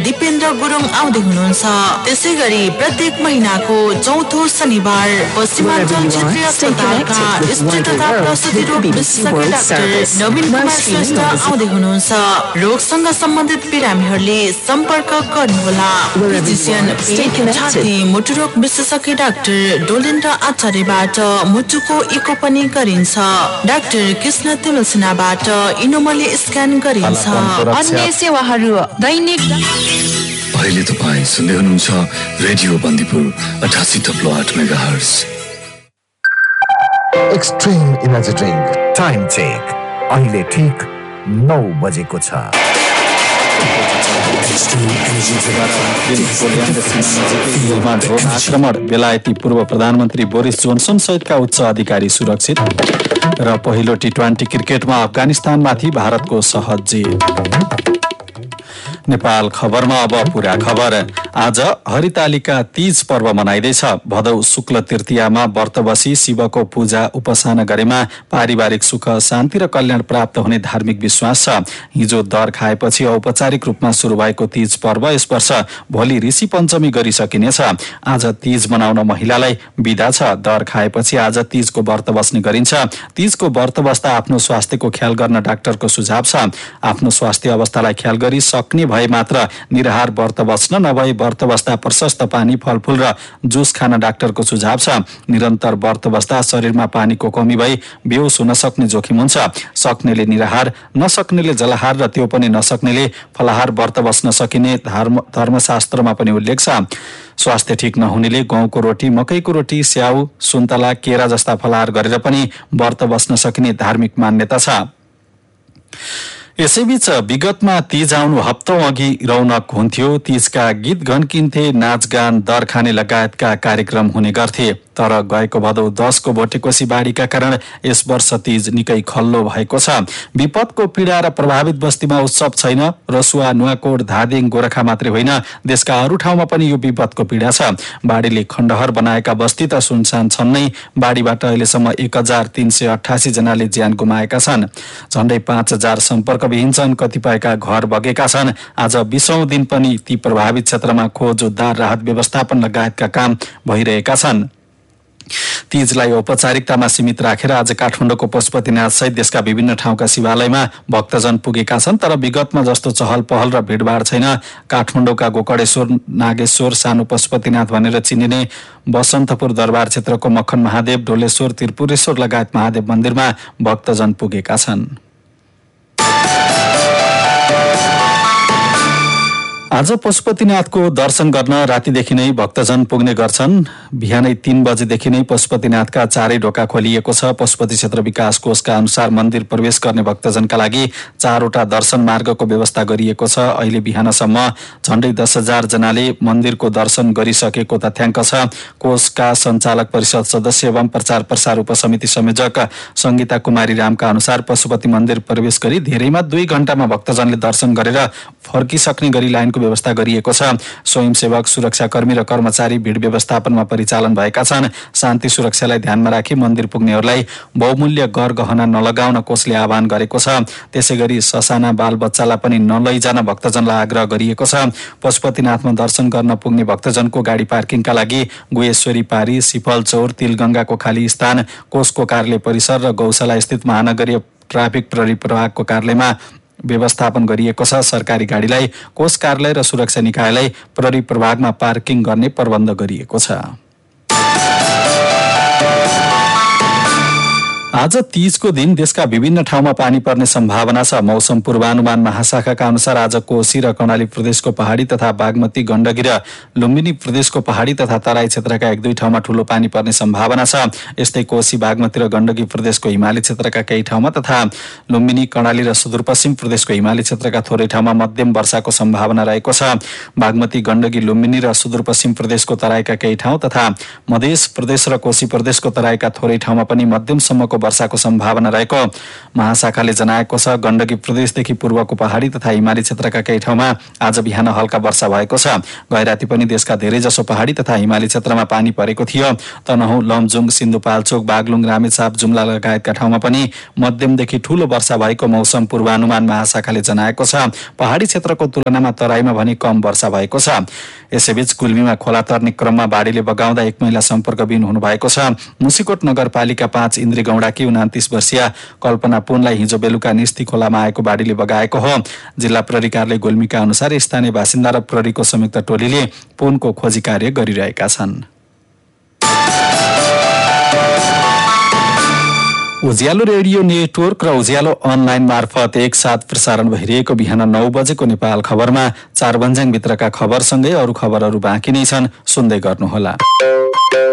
दिपेन्द्र गुरुङ आउँदै हुनुहुन्छ। त्यसैगरी प्रत्येक महिनाको चौथो शनिबार पश्चिमाञ्चल क्षेत्रीय अस्पतालका स्त्री तथा प्रसुति रोग विशेषज्ञ डाक्टर नवीन कुमार श्रेष्ठ आउँदै हुनुहुन्छ। रोगसँग सम्बन्धित बिरामीहरूले सम्पर्क गर्नुहोला। फिजिशियन पेट छाती मुटु रोग विशेषज्ञ डाक्टर डोलेन्द्र आचार्यबाट मुटुको इको पनि गरिन्छ। डाक्टर कृष्ण तिमलसिनाबाट इनोमली स्क्यान गरिन्छ। अन्य सेवाहरू दैनिक। अहिले तपाईँ सुन्दै हुनुहुन्छ radio Bandipur 88.8 megahertz. Extreme energy drink time check अहिले ठीक 9 बजेको छ। आक्रमण बेलायती पूर्व प्रधानमन्त्री बोरिस जोन्सन सहितका उच्च अधिकारी सुरक्षित र पहिलो टी20 क्रिकेटमा अफगानिस्तानमाथि भारतको सहज जित। नेपाल खबरमा अब पूरा खबर। आज हरितालिका तीज पर्व मनाइँदैछ। भदौ शुक्ल तृतीयामा व्रत बसी शिवको पूजा उपासना गरेमा पारिवारिक सुख शान्ति र कल्याण प्राप्त हुने धार्मिक विश्वास छ। हिजो दर खाएपछि औपचारिक रूपमा शुरू भएको तीज पर्व यस वर्ष भोलि ऋषि पञ्चमी गरिसकिनेछ। आज तीज मनाउन महिलालाई बिदा छ। दर खाएपछि आज तीजको व्रत बस्ने गरिन्छ। तीजको व्रत बस्दा आफ्नो स्वास्थ्यको ख्याल गर्न डाक्टरको सुझाव छ। आफ्नो स्वास्थ्य अवस्थालाई ख्याल गरी सक्ने भए मात्र निराहार व्रत बस्न, नभए व्रत बस्दा प्रशस्त पानी फलफूल र जुस खान डाक्टरको सुझाव छ। निरन्तर व्रत बस्दा शरीरमा पानीको कमी भई बेहोस हुन सक्ने जोखिम हुन्छ। सक्नेले निराहार, नसक्नेले जलाहार र त्यो पनि नसक्नेले फलाहार व्रत बस्न सकिने धर्मशास्त्रमा पनि उल्लेख छ। स्वास्थ्य ठिक नहुनेले गहुँको रोटी, मकैको रोटी, स्याउ, सुन्तला, केरा जस्ता फलाहार गरेर पनि व्रत बस्न सकिने धार्मिक मान्यता छ। यसैबीच विगतमा तीज आउनु हप्तौं अघि रौनक हुन्थ्यो। तीजका गीत घन्किन्थे, नाचगान, दर खाने लगायतका कार्यक्रम हुने गर्थे। तर गएको भदौ 10 को भोटेकोशी बाढीका कारण यस वर्ष तीज निकै खल्लो भएको छ। विपदको पीडा र प्रभावित बस्तीमा उत्सव छैन। रसुवा, नुवाकोट, धादिङ, गोरखा मात्रै होइन, देशका अरू ठाउँमा पनि यो विपदको पीडा छ। बाढीले खण्डहर बनाएका बस्ती त सुनसान छन् नै। बाढीबाट अहिलेसम्म 1388 जनाले ज्यान गुमाएका छन्। झण्डै 5000 सम्पर्कविहीन छन्। कतिपयका घर बगेका छन्। आज 20औं दिन पनि ती प्रभावित क्षेत्रमा खोज, उद्धार, राहत व्यवस्थापन लगायतका काम भइरहेका छन्। तीजलाई औपचारिकतामा सीमित राखेर आज काठमाडौँको पशुपतिनाथ सहित देशका विभिन्न ठाउँका शिवालयमा भक्तजन पुगेका छन्। तर विगतमा जस्तो चहल पहल र भिडभाड छैन। काठमाडौँका गोकर्णेश्वर, नागेश्वर, सानो पशुपतिनाथ भनेर चिनिने बसन्तपुर दरबार क्षेत्रको मखन महादेव, डोलेश्वर, त्रिपुरेश्वर लगायत महादेव मन्दिरमा भक्तजन पुगेका छन्। आज पशुपतिनाथको दर्शन गर्न रातिदेखि नै भक्तजन पुग्ने गर्छन्। बिहानै 3 बजेदेखि नै पशुपतिनाथका चारै ढोका खोलिएको छ। पशुपति क्षेत्र विकास कोषका अनुसार मन्दिर प्रवेश गर्ने भक्तजनका लागि 4वटा दर्शन मार्गको व्यवस्था गरिएको छ। अहिले बिहानसम्म झण्डै 10,000 जनाले मन्दिरको दर्शन गरिसकेको तथ्याङ्क छ। कोषका सञ्चालक परिषद सदस्य एवं प्रचार प्रसार उपसमिति संयोजक संगीता कुमारी रामका अनुसार पशुपति मन्दिर प्रवेश गरी धेरैमा 2 घण्टामा भक्तजनले दर्शन गरेर फर्किसक्ने गरी लाइनको व्यवस्था गरिएको छ। स्वयंसेवक, सुरक्षाकर्मी र कर्मचारी भिड व्यवस्थापनमा परिचालन भएका छन्। शान्ति सुरक्षालाई ध्यानमा राखी मन्दिर पुग्नेहरूलाई बहुमूल्य गर गहना नलगाउन कोषले आह्वान गरेको छ। त्यसैगरी ससाना बालबच्चालाई पनि नलैजान भक्तजनलाई आग्रह गरिएको छ। पशुपतिनाथमा दर्शन गर्न पुग्ने भक्तजनको गाडी पार्किङका लागि गुहेश्वरी पारी, सिफलचौर, तिलगंगाको खाली स्थान, कोषको कार्यालय परिसर र गौशाला स्थित महानगरीय ट्राफिक प्रहरी प्रभागको कार्यालयमा व्यवस्थापन गरिएको छ। सरकारी गाडीलाई कोष कार्यालय र सुरक्षा निकायलाई प्रहरी प्रभागमा पार्किङ गर्ने प्रबन्ध गरिएको छ। आज तीजको दिन देशका विभिन्न ठाउँमा पानी पर्ने सम्भावना छ। मौसम पूर्वानुमान महाशाखाका अनुसार आज कोशी र कर्णाली प्रदेशको पहाडी तथा बागमती, गण्डकी र लुम्बिनी प्रदेशको पहाडी तथा तराई क्षेत्रका 1-2 ठाउँमा ठूलो पानी पर्ने सम्भावना छ। यस्तै कोशी, बागमती र गण्डकी प्रदेशको हिमाली क्षेत्रका केही ठाउँमा तथा लुम्बिनी, कर्णाली र सुदूरपश्चिम प्रदेशको हिमाली क्षेत्रका थोरै ठाउँमा मध्यम वर्षाको सम्भावना रहेको छ। बागमती, गण्डकी, लुम्बिनी र सुदूरपश्चिम प्रदेशको तराईका केही ठाउँ तथा मध्य प्रदेश र कोशी प्रदेशको तराईका थोरै ठाउँमा पनि मध्यमसम्मको वर्षाको सम्भावना रहेको महाशाखाले जनाएको छ। गण्डकी प्रदेशदेखि पूर्वको पहाडी तथा हिमाली क्षेत्रका केही ठाउँमा आज बिहान हल्का वर्षा भएको छ। गैराती पनि देशका धेरैजसो पहाडी तथा हिमाली क्षेत्रमा पानी परेको थियो। तनहुँ, लमजुङ, सिन्धुपाल्चोक, बागलुङ, रामेछाप, जुम्ला लगायतका ठाउँमा पनि मध्यमदेखि ठूलो वर्षा भएको मौसम पूर्वानुमान महाशाखाले जनाएको छ। पहाडी क्षेत्रको तुलनामा तराईमा भने कम वर्षा भएको छ। यसैबीच गुल्मीमा खोला तर्ने क्रममा बाढीले बगाउँदा एक महिला सम्पर्कविहीन हुनुभएको छ। मुसिकोट नगरपालिका 5 इन्द्री गौडाकी 29 वर्षीय कल्पना पुनलाई हिजो बेलुका निस्ती खोलामा आएको बाढीले बगाएको हो। जिल्ला प्रहरी कार्यालय गुल्मीका अनुसार स्थानीय बासिन्दा र प्रहरीको संयुक्त टोलीले पुनको खोजी कार्य गरिरहेका छन्। उज्यालो रेडियो नेटवर्क र उज्यालो अनलाइन मार्फत एकसाथ प्रसारण भइरहेको बिहान 9 बजेको नेपाल खबरमा 4 भन्ज्याङ भित्रका खबरसँगै अरू खबरहरू बाँकी नै छन्, सुन्दै गर्नुहोला।